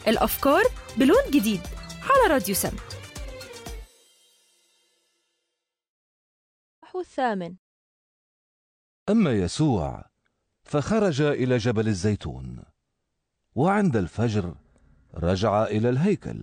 الأفكار بلون جديد على راديو سم. الثامن. أما يسوع فخرج إلى جبل الزيتون، وعند الفجر رجع إلى الهيكل،